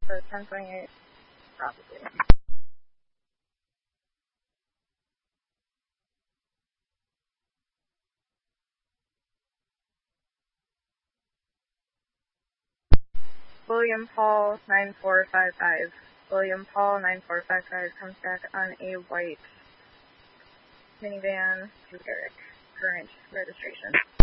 for 1028 property. William Paul 9455. William Paul 9455 comes back on a white minivan to Eric. Current registration.